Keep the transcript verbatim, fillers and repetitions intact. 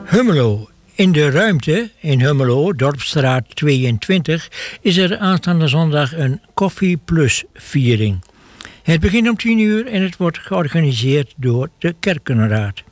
Hummelo. In de ruimte in Hummelo, Dorpsstraat tweeëntwintig, is er aanstaande zondag een Koffie Plus viering. Het begint om tien uur en het wordt georganiseerd door de Kerkenraad.